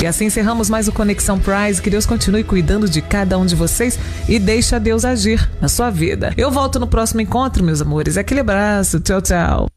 assim encerramos mais o Conexão Prize. Que Deus continue cuidando de cada um de vocês e deixa Deus agir na sua vida. Eu volto no próximo encontro, meus amores. Aquele abraço. Tchau, tchau.